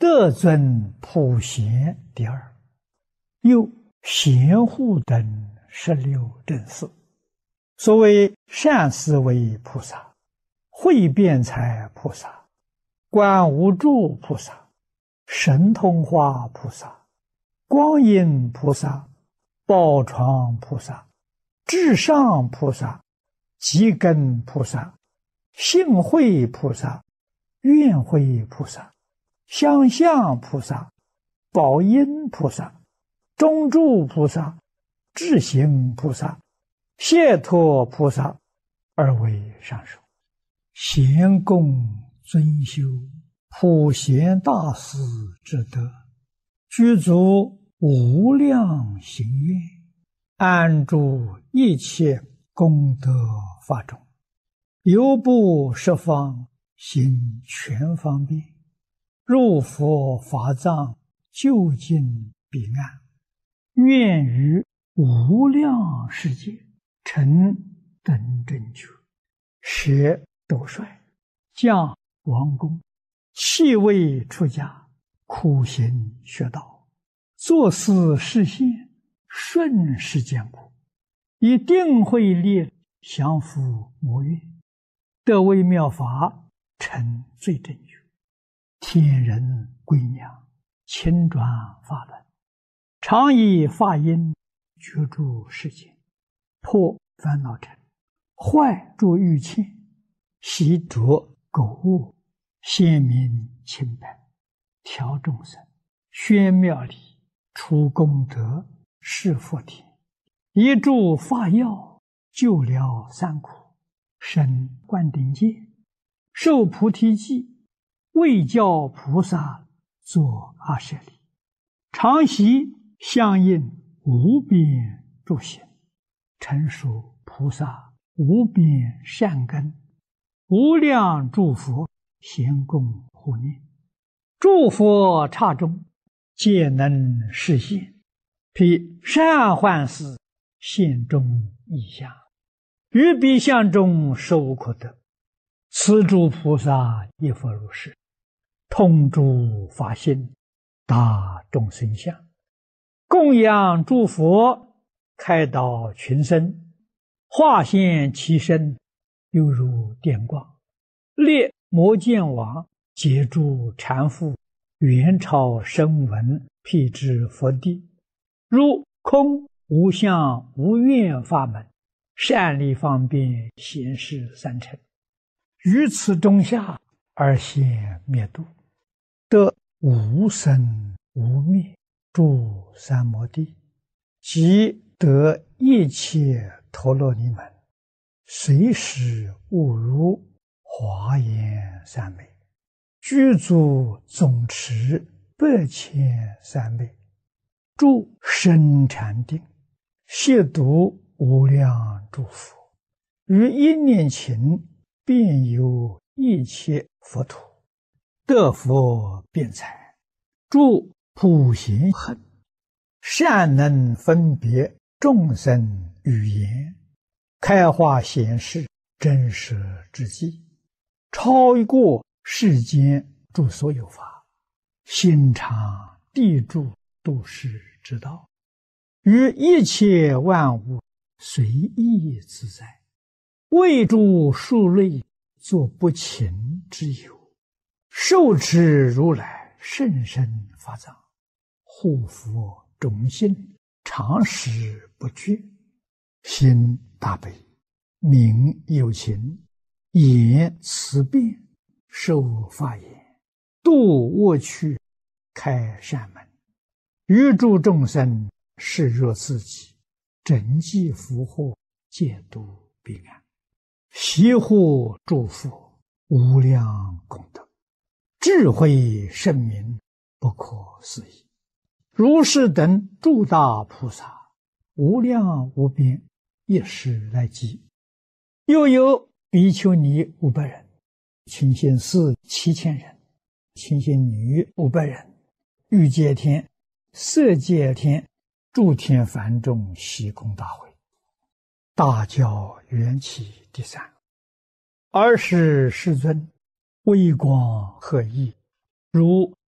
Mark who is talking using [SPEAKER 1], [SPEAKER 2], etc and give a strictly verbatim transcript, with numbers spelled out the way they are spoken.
[SPEAKER 1] 德尊普贤第二，又贤护等十六正四。所谓善思维菩萨、慧辩才菩萨、观无住菩萨、神通化菩萨、光阴菩萨、宝床菩萨、至上菩萨、积根菩萨、性慧菩萨、愿慧菩萨、相向菩萨、宝音菩萨、中住菩萨、智行菩萨、解脱菩萨，而为上首。贤供尊修普贤大师之德，具足无量行愿，安住一切功德法中，犹不十方行全方便，入佛法藏，究竟彼岸，愿于无量世界成等正觉，舍斗率，降王公，弃位出家，苦行学道，作思示现，顺世间苦，以定慧力降伏魔怨，得微妙法，成最正觉，天人归娘，亲转法轮，常以法音觉诸世间，破烦恼尘，坏诸欲欠，习着垢物，显明清白，调众生，宣妙理，除功德，示福田，一助法药，救疗三苦，生灌顶戒，受菩提记，为教菩萨作阿舍利，常习相应无边诸行，成熟菩萨无边善根，无量诸佛咸供护念，诸佛刹中皆能示现，披善幻思现中异相，于彼相中受可得。此诸菩萨亦复如是，通诸法性，大众生相，供养诸佛，开导群生，化现其身，犹如电光，列摩见王，截住缠缚，元超声闻，辟支佛地，如空无相无愿法门，善利方便显示三乘，于此中下而现灭度，得无生无灭诸三摩地，即得一切陀罗尼门，随时悟入华严三昧，具足总持百千三昧，住深禅定，亵渎无量诸佛，于一念勤遍游一切佛土，得佛辩才，住普贤行，善能分别众生语言，开化显示真实之际，超过世间诸所有法，心常地住度世之道，于一切万物随意自在，为诸数类作不勤之有，受持如来甚深法藏，护佛种心，常时不绝，心大悲，名有情，言慈辩，受法言，度恶趣，开善门，于诸众生视若自己，整济福祸，戒度彼岸，习护诸佛，无量功德，智慧圣明，不可思议。如是等诸大菩萨，无量无边，一时来集。又有比丘尼五百人，清心寺七千人，清心女五百人，欲界天、色界天、诸天梵众悉空大会，大教缘起第三。尔时世尊，微光赫熠，如